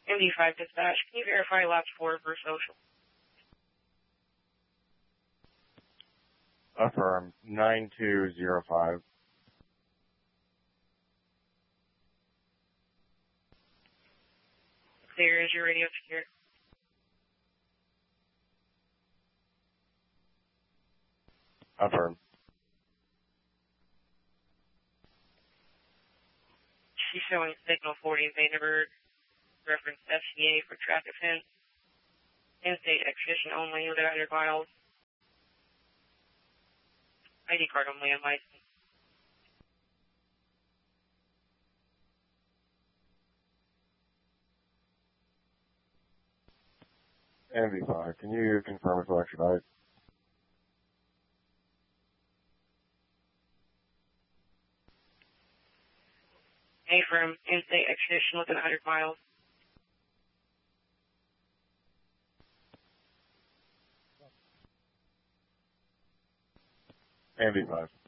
MD5 dispatch, can you verify last 4 for social? Affirm, 9205. Clear, is your radio secure? Affirm. She's showing signal 40 Vandenberg, reference FCA for track offense. In-state extradition only within 100 miles. ID card only on license. MV5, can you confirm its extradite? Affirm, in-state extradition within 100 miles. MV5.